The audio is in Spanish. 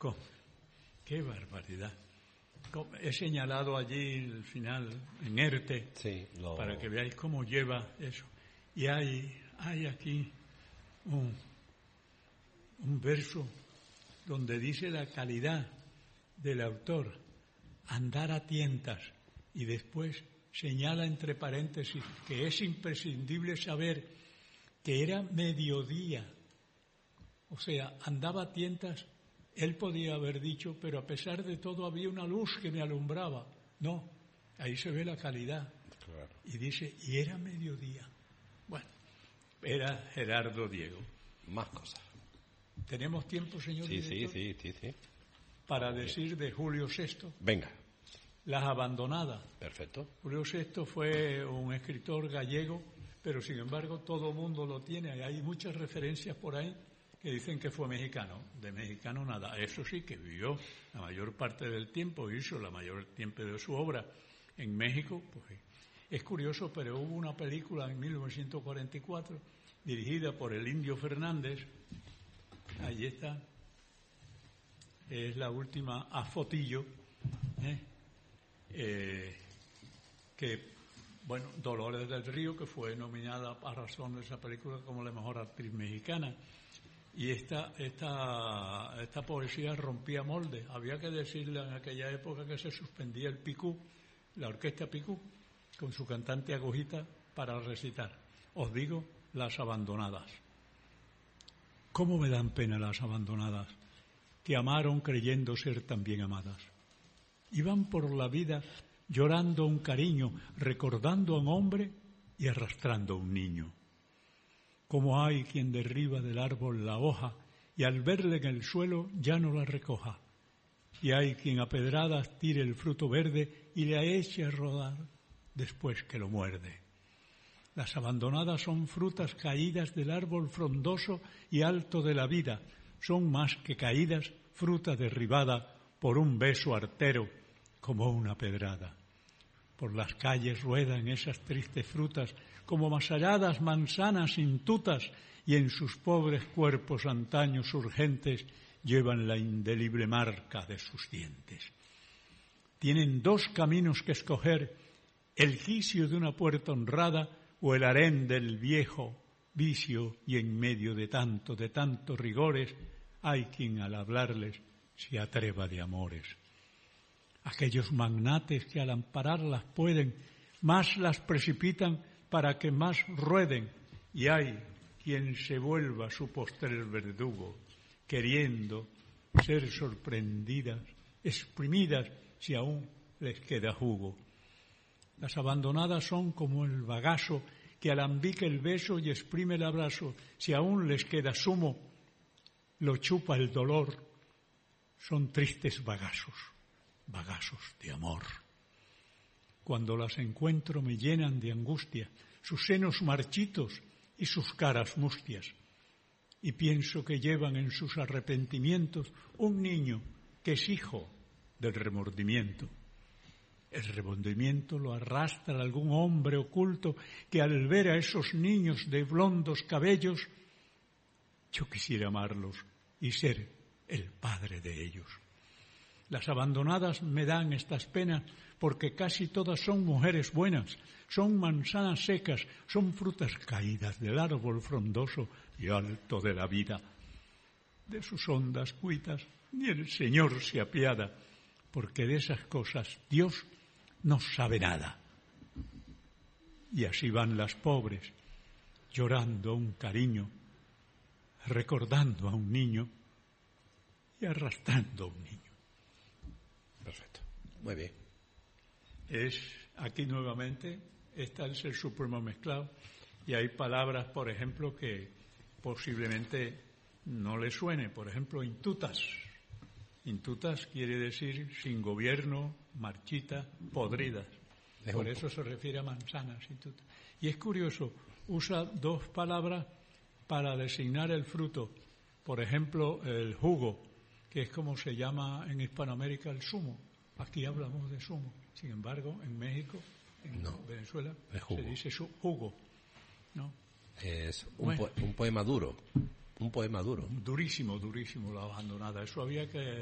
Co- ¡Qué barbaridad! He señalado allí el final en ERTE Sí, para que veáis cómo lleva eso. Y hay aquí un verso donde dice la calidad del autor, andar a tientas, y después señala entre paréntesis que es imprescindible saber que era mediodía. O sea, andaba a tientas. Él podía haber dicho, pero a pesar de todo había una luz que me alumbraba. No, ahí se ve la calidad. Claro. Y dice, y era mediodía. Bueno, era Gerardo Diego. Más cosas. ¿Tenemos tiempo, señor director? Sí. Para decir de Julio VI, Venga. Las Abandonadas. Perfecto. Julio VI fue un escritor gallego, pero sin embargo todo el mundo lo tiene. Hay muchas referencias por ahí que dicen que fue mexicano. De mexicano nada. Eso sí, que vivió la mayor parte del tiempo, hizo la mayor tiempo de su obra en México. Pues es curioso, pero hubo una película en 1944 dirigida por el Indio Fernández. Ahí está. Es la última a fotillo. Que, bueno, Dolores del Río, que fue nominada a razón de esa película como la mejor actriz mexicana. Y esta poesía rompía moldes. Había que decirle en aquella época que se suspendía el picú, la orquesta picú, con su cantante Agujita para recitar. Os digo, Las Abandonadas. ¿Cómo me dan pena las abandonadas, que amaron creyendo ser también amadas? Iban por la vida llorando un cariño, recordando a un hombre y arrastrando a un niño. Como hay quien derriba del árbol la hoja y al verla en el suelo ya no la recoja. Y hay quien a pedradas tire el fruto verde y le eche a rodar después que lo muerde. Las abandonadas son frutas caídas del árbol frondoso y alto de la vida. Son más que caídas, fruta derribada por un beso artero como una pedrada. Por las calles ruedan esas tristes frutas como masalladas manzanas intutas, y en sus pobres cuerpos antaños urgentes llevan la indeleble marca de sus dientes. Tienen dos caminos que escoger, el quicio de una puerta honrada o el harén del viejo vicio, y en medio de tantos rigores hay quien al hablarles se atreva de amores. Aquellos magnates que al ampararlas pueden, más las precipitan para que más rueden, y hay quien se vuelva su postrer verdugo, queriendo ser sorprendidas, exprimidas, si aún les queda jugo. Las abandonadas son como el bagazo que alambica el beso y exprime el abrazo, si aún les queda zumo, lo chupa el dolor. Son tristes bagazos de amor. Cuando las encuentro me llenan de angustia, sus senos marchitos y sus caras mustias, y pienso que llevan en sus arrepentimientos un niño que es hijo del remordimiento. El remordimiento lo arrastra algún hombre oculto que al ver a esos niños de blondos cabellos, yo quisiera amarlos y ser el padre de ellos. Las abandonadas me dan estas penas porque casi todas son mujeres buenas, son manzanas secas, son frutas caídas del árbol frondoso y alto de la vida. De sus hondas cuitas ni el Señor se apiada, porque de esas cosas Dios no sabe nada. Y así van las pobres, llorando a un cariño, recordando a un niño y arrastrando a un niño. Perfecto. Muy bien. Es aquí nuevamente, está el Ser Supremo mezclado, y hay palabras, por ejemplo, que posiblemente no le suene. Por ejemplo, intutas. Intutas quiere decir sin gobierno, marchita, podridas. Por eso se refiere a manzanas, intutas. Y es curioso, usa dos palabras para designar el fruto. Por ejemplo, el jugo, que es como se llama en Hispanoamérica el zumo. Aquí hablamos de zumo. Sin embargo, en México, en Venezuela, se dice jugo. ¿No? Es un poema duro. Un poema duro. Durísimo, La Abandonada. Eso había que